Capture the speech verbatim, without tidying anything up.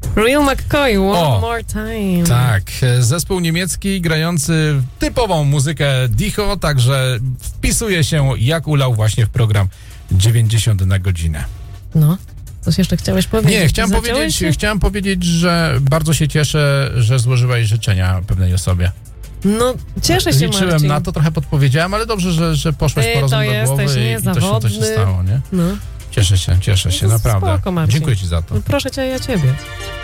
Real McCoy, One O, More Time. Tak, zespół niemiecki grający typową muzykę disco, także wpisuje się jak ulał właśnie w program dziewięćdziesiąt na godzinę. No, coś jeszcze chciałeś powiedzieć? Nie, chciałem Zaciąłeś powiedzieć, się? chciałem powiedzieć, że bardzo się cieszę, że złożyłaś życzenia pewnej osobie. No, cieszę się, Liczyłem Marcin. na to, trochę podpowiedziałem, ale dobrze, że, że poszłaś Ty po rozum to do jesteś głowy i, i to, się, to się niezawodny. stało, nie? No. Cieszę się, cieszę się, No to naprawdę. spoko, Marcin. Dziękuję ci za to. No proszę cię, ja ciebie.